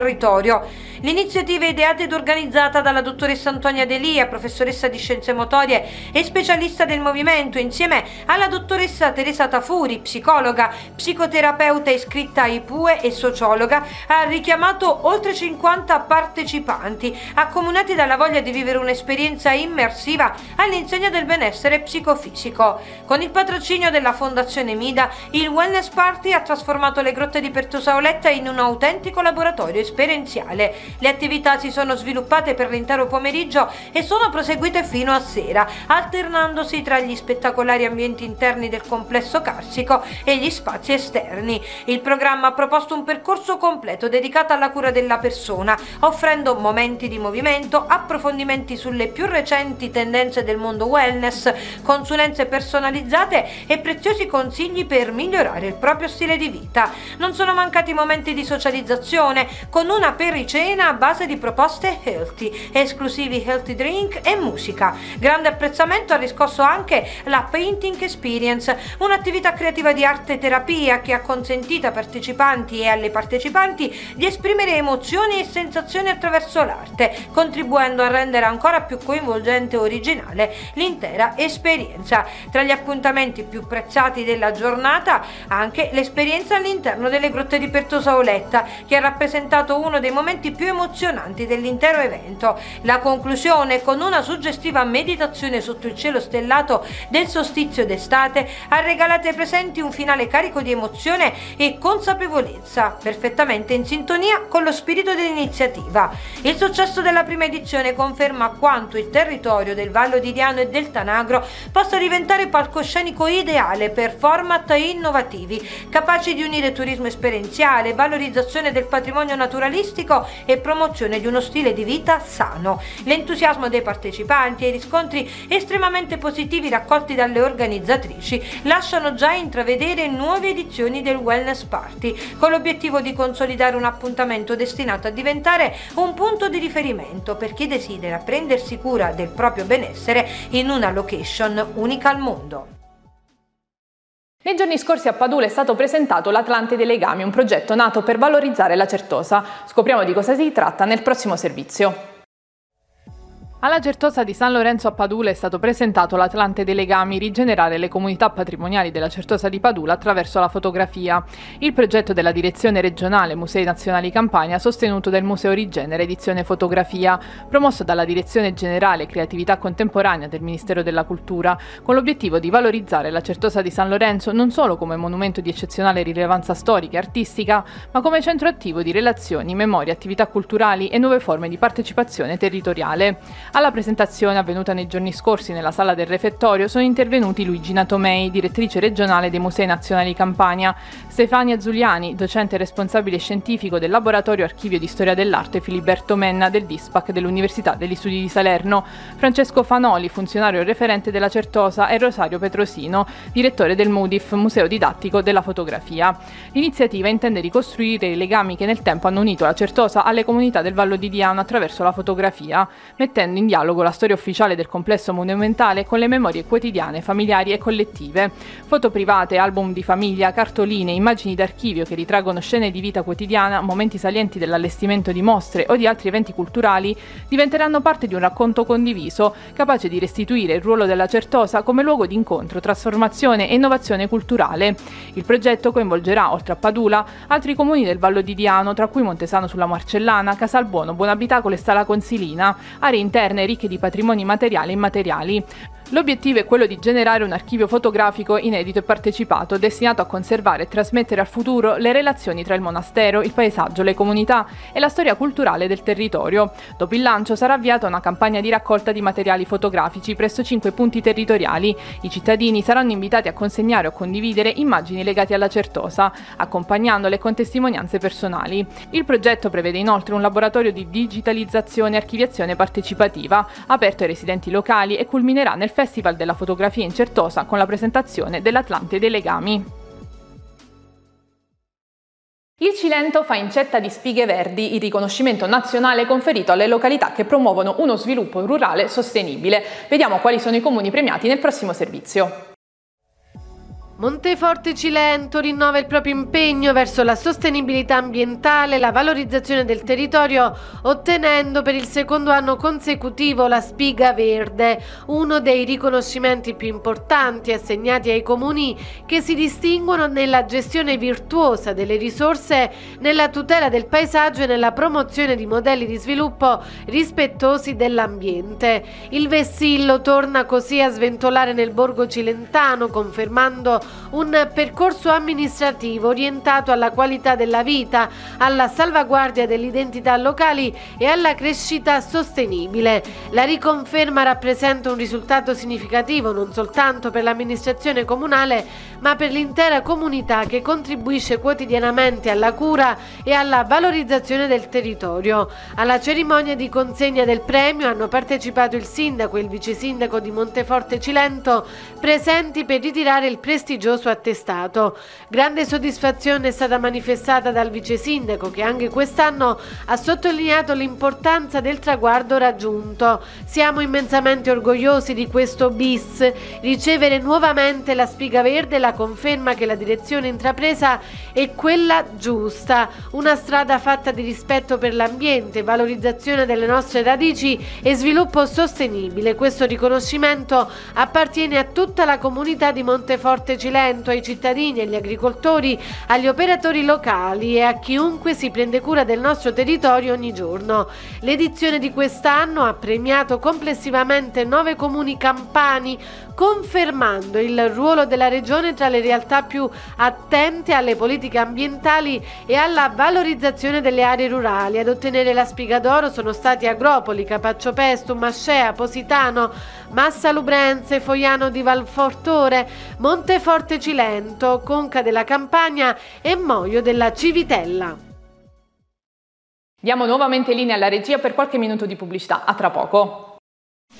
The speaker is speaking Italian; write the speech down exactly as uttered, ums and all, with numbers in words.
territorio. L'iniziativa è ideata ed organizzata dalla dottoressa Antonia Delia, professoressa di scienze motorie e specialista del movimento, insieme alla dottoressa Teresa Tafuri, psicologa, psicoterapeuta iscritta a I P U E e sociologa. Ha richiamato oltre cinquanta partecipanti, accomunati dalla voglia di vivere un'esperienza immersiva all'insegna del benessere psicofisico. Con il patrocinio della Fondazione Mida, il Wellness Party ha trasformato le grotte di Pertosa Auletta in un autentico laboratorio esperienziale. Le attività si sono sviluppate per l'intero pomeriggio e sono proseguite fino a sera, alternandosi tra gli spettacolari ambienti interni del complesso carsico e gli spazi esterni. Il programma ha proposto un percorso completo dedicato alla cura della persona, offrendo momenti di movimento, approfondimenti sulle più recenti tendenze del mondo wellness, consulenze personalizzate e preziosi consigli per migliorare il proprio stile di vita. Non sono mancati momenti di socializzazione, con una pericena a base di proposte healthy, esclusivi healthy drink e musica. Grande apprezzamento ha riscosso anche la Painting Experience, un'attività creativa di arte terapia che ha consentito ai partecipanti e alle partecipanti di esprimere emozioni e sensazioni attraverso l'arte, contribuendo a rendere ancora più coinvolgente e originale l'intera esperienza. Tra gli appuntamenti più prezzati della giornata anche l'esperienza all'interno delle grotte di Pertosa Auletta, che ha rappresentato uno dei momenti più emozionanti dell'intero evento. La conclusione, con una suggestiva meditazione sotto il cielo stellato del solstizio d'estate, ha regalato ai presenti un finale carico di emozione e consapevolezza, perfettamente in sintonia con lo spirito dell'iniziativa. Il successo della prima edizione conferma quanto il territorio del Vallo di Diano e del Tanagro possa diventare palcoscenico ideale per format innovativi, capaci di unire turismo esperienziale, valorizzazione del patrimonio naturalistico e promozione di uno stile di vita sano. L'entusiasmo dei partecipanti e i riscontri estremamente positivi raccolti dalle organizzatrici lasciano già intravedere nuove edizioni del Wellness Party, con l'obiettivo di consolidare un appuntamento destinato a diventare un punto di riferimento per chi desidera prendersi cura del proprio benessere in una location unica al mondo. Nei giorni scorsi a Padula è stato presentato l'Atlante dei Legami, un progetto nato per valorizzare la Certosa. Scopriamo di cosa si tratta nel prossimo servizio. Alla Certosa di San Lorenzo a Padula è stato presentato l'Atlante dei Legami, rigenerare le comunità patrimoniali della Certosa di Padula attraverso la fotografia. Il progetto della Direzione Regionale Musei Nazionali Campania, sostenuto dal Museo Rigenere Edizione Fotografia, promosso dalla Direzione Generale Creatività Contemporanea del Ministero della Cultura, con l'obiettivo di valorizzare la Certosa di San Lorenzo non solo come monumento di eccezionale rilevanza storica e artistica, ma come centro attivo di relazioni, memorie, attività culturali e nuove forme di partecipazione territoriale. Alla presentazione, avvenuta nei giorni scorsi nella sala del refettorio, sono intervenuti Luigina Tomei, direttrice regionale dei Musei Nazionali Campania, Stefania Zuliani, docente responsabile scientifico del Laboratorio Archivio di Storia dell'Arte Filiberto Menna del DISPAC dell'Università degli Studi di Salerno, Francesco Fanoli, funzionario referente della Certosa, e Rosario Petrosino, direttore del MUDIF, Museo Didattico della Fotografia. L'iniziativa intende ricostruire i legami che nel tempo hanno unito la Certosa alle comunità del Vallo di Diano attraverso la fotografia, mettendo in dialogo la storia ufficiale del complesso monumentale con le memorie quotidiane, familiari e collettive. Foto private, album di famiglia, cartoline, immagini d'archivio che ritraggono scene di vita quotidiana, momenti salienti dell'allestimento di mostre o di altri eventi culturali diventeranno parte di un racconto condiviso, capace di restituire il ruolo della Certosa come luogo di incontro, trasformazione e innovazione culturale. Il progetto coinvolgerà, oltre a Padula, altri comuni del Vallo di Diano, tra cui Montesano sulla Marcellana, Casalbuono, Buonabitacolo e Stala Consilina, aree interne ricche di patrimoni materiali e immateriali. L'obiettivo è quello di generare un archivio fotografico inedito e partecipato, destinato a conservare e trasmettere al futuro le relazioni tra il monastero, il paesaggio, le comunità e la storia culturale del territorio. Dopo il lancio sarà avviata una campagna di raccolta di materiali fotografici presso cinque punti territoriali. I cittadini saranno invitati a consegnare o condividere immagini legate alla Certosa, accompagnandole con testimonianze personali. Il progetto prevede inoltre un laboratorio di digitalizzazione e archiviazione partecipativa, aperto ai residenti locali, e culminerà nel Festival della Fotografia in Certosa con la presentazione dell'Atlante dei Legami. Il Cilento fa incetta di spighe verdi, il riconoscimento nazionale conferito alle località che promuovono uno sviluppo rurale sostenibile. Vediamo quali sono i comuni premiati nel prossimo servizio. Monteforte Cilento rinnova il proprio impegno verso la sostenibilità ambientale e la valorizzazione del territorio, ottenendo per il secondo anno consecutivo la Spiga Verde, uno dei riconoscimenti più importanti assegnati ai comuni che si distinguono nella gestione virtuosa delle risorse, nella tutela del paesaggio e nella promozione di modelli di sviluppo rispettosi dell'ambiente. Il vessillo torna così a sventolare nel borgo cilentano, confermando un percorso amministrativo orientato alla qualità della vita, alla salvaguardia delle identità locali e alla crescita sostenibile. La riconferma rappresenta un risultato significativo non soltanto per l'amministrazione comunale, ma per l'intera comunità che contribuisce quotidianamente alla cura e alla valorizzazione del territorio. Alla cerimonia di consegna del premio hanno partecipato il sindaco e il vice sindaco di Monteforte Cilento, presenti per ritirare il prestigioso attestato. Grande soddisfazione è stata manifestata dal vice sindaco, che anche quest'anno ha sottolineato l'importanza del traguardo raggiunto. Siamo immensamente orgogliosi di questo bis. Ricevere nuovamente la Spiga Verde la conferma che la direzione intrapresa è quella giusta, una strada fatta di rispetto per l'ambiente, valorizzazione delle nostre radici e sviluppo sostenibile. Questo riconoscimento appartiene a tutta la comunità di Monteforte Cilento, ai cittadini, agli agricoltori, agli operatori locali e a chiunque si prende cura del nostro territorio ogni giorno. L'edizione di quest'anno ha premiato complessivamente nove comuni campani, confermando il ruolo della regione tra le realtà più attente alle politiche ambientali e alla valorizzazione delle aree rurali. Ad ottenere la Spiga d'Oro sono stati Agropoli, Capaccio Pestum, Mascea, Positano, Massa Lubrense, Foiano di Valfortore, Monteforte Cilento, Conca della Campagna e Moio della Civitella. Diamo nuovamente linea alla regia per qualche minuto di pubblicità. A tra poco.